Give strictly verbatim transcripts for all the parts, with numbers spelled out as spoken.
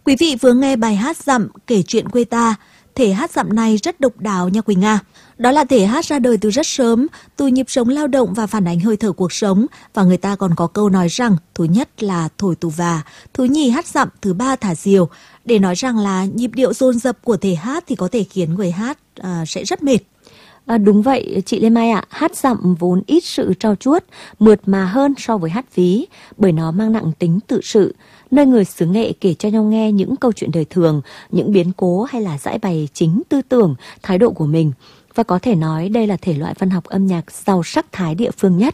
Quý vị vừa nghe bài hát dặm kể chuyện quê ta. Thể hát dặm này rất độc đáo nha Quỳnh Nga. Đó là thể hát ra đời từ rất sớm, từ nhịp sống lao động và phản ánh hơi thở cuộc sống. Và người ta còn có câu nói rằng, thứ nhất là thổi tù và, thứ nhì hát dặm, thứ ba thả diều. Để nói rằng là nhịp điệu dồn dập của thể hát thì có thể khiến người hát à, sẽ rất mệt. À, đúng vậy chị Lê Mai ạ, hát dặm vốn ít sự trau chuốt, mượt mà hơn so với hát ví, bởi nó mang nặng tính tự sự, nơi người xứ Nghệ kể cho nhau nghe những câu chuyện đời thường, những biến cố hay là giải bày chính tư tưởng, thái độ của mình. Và có thể nói đây là thể loại văn học âm nhạc giàu sắc thái địa phương nhất.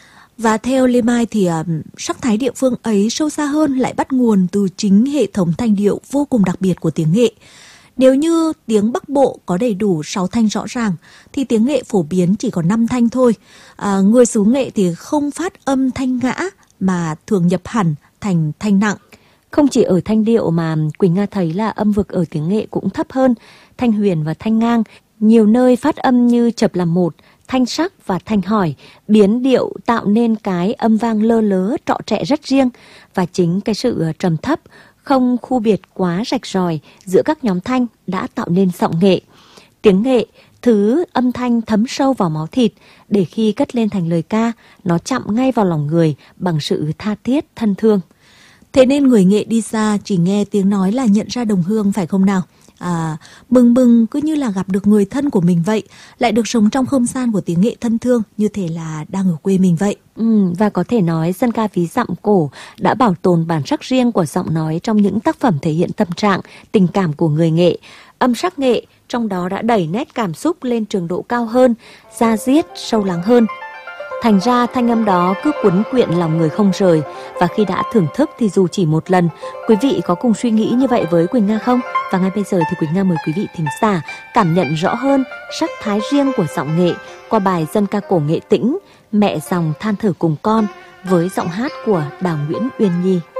Và theo Lê Mai thì uh, sắc thái địa phương ấy sâu xa hơn lại bắt nguồn từ chính hệ thống thanh điệu vô cùng đặc biệt của tiếng Nghệ. Nếu như tiếng Bắc Bộ có đầy đủ sáu thanh rõ ràng, thì tiếng Nghệ phổ biến chỉ có năm thanh thôi. À, người xứ Nghệ thì không phát âm thanh ngã mà thường nhập hẳn thành thanh nặng. Không chỉ ở thanh điệu mà Quỳnh Nga thấy là âm vực ở tiếng Nghệ cũng thấp hơn, thanh huyền và thanh ngang. Nhiều nơi phát âm như chập làm một, thanh sắc và thanh hỏi, biến điệu tạo nên cái âm vang lơ lớ trọ trẹ rất riêng. Và chính cái sự trầm thấp, không khu biệt quá rạch ròi giữa các nhóm thanh đã tạo nên giọng Nghệ. Tiếng Nghệ, thứ âm thanh thấm sâu vào máu thịt, để khi cất lên thành lời ca, nó chạm ngay vào lòng người bằng sự tha thiết thân thương. Thế nên người Nghệ đi xa chỉ nghe tiếng nói là nhận ra đồng hương phải không nào? À, mừng mừng cứ như là gặp được người thân của mình vậy, lại được sống trong không gian của tiếng Nghệ thân thương, như thể là đang ở quê mình vậy. Ừ, và có thể nói dân ca ví dặm cổ đã bảo tồn bản sắc riêng của giọng nói trong những tác phẩm thể hiện tâm trạng, tình cảm của người Nghệ. Âm sắc Nghệ trong đó đã đẩy nét cảm xúc lên trường độ cao hơn, da diết, sâu lắng hơn. Thành ra thanh âm đó cứ cuốn quyện lòng người không rời. Và khi đã thưởng thức thì dù chỉ một lần, quý vị có cùng suy nghĩ như vậy với Quỳnh Nga không? Và ngay bây giờ thì Quỳnh Nga mời quý vị thính giả cảm nhận rõ hơn sắc thái riêng của giọng Nghệ qua bài dân ca cổ Nghệ Tĩnh, Mẹ dòng than thở cùng con, với giọng hát của Đào Nguyễn Uyên Nhi.